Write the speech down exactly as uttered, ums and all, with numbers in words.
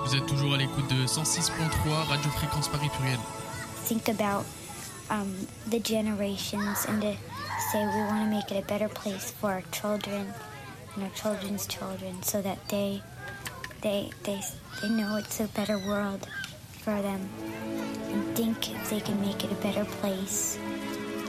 Vous êtes toujours à l'écoute de cent six point trois Radio Fréquence Paris Pluriel. Think about um, the generations and to say we want to make it a better place for our children and our children's children, so that they they they they know it's a better world for them, and think if they can make it a better place